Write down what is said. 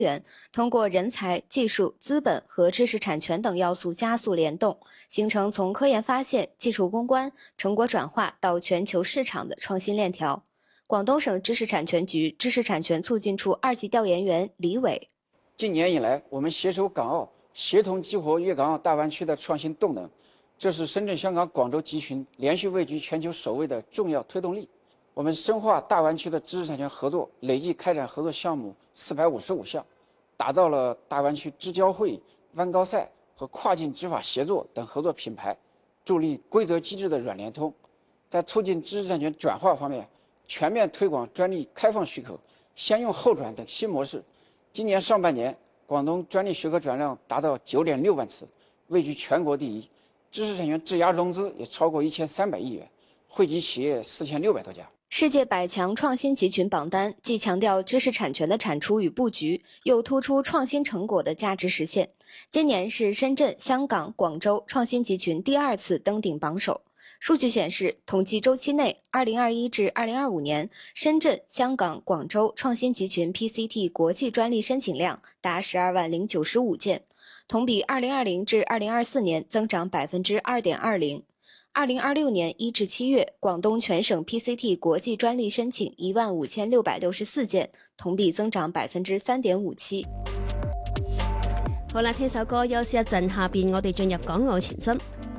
源，通过人才、技术、资本和知识产权等要素加速联动，形成从科研发现、技术攻关、成果转化到全球市场的创新链条。广东省知识产权局知识产权促进处2级调研员李伟。 近年以来，我们携手港澳，协同激活粤港澳大湾区的创新动能，这是深圳、香港、广州集群连续位居全球首位的重要推动力。我们深化大湾区的知识产权合作，累计开展合作项目455项，打造了大湾区知交会、湾高赛和跨境执法协作等合作品牌，助力规则机制的软联通。在促进知识产权转化方面，全面推广专利开放许可、先用后转等新模式。今年上半年，广东专利许可转让达到9.6万次，位居全国第一。知识产权质押融资也超过1300亿元，惠及企业4600多家。 世界100强创新集群榜单既强调知识产权的产出与布局，又突出创新成果的价值实现。今年是深圳、香港、广州创新集群第2次登顶榜首。数据显示，统计周期内，2021至2025年，深圳、香港、广州创新集群 PCT 国际专利申请量达12万095件，同比2020至2024年增长2.20%。2026年1至7月，广東全省 PCT 國際專利申請15664件，同比增長3.57%。 好啦，聽首歌休息一陣，下邊我哋進入港澳前身。